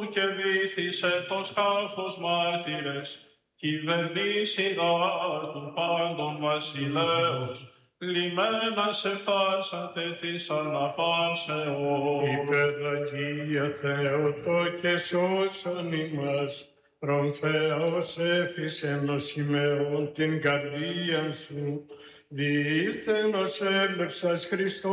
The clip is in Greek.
και βύθισε το σκάφος μάρτυρες, κυβερνήσιγα του πάντων βασιλέως, λιμένα σε φάσατε της αναπαύσεως. Υπεραγία Θεότο και σώσον ημάς, προμφέως έφυσεν ο Σιμεών την καρδίαν σου, διήλθεν ως έβλεψας Χριστός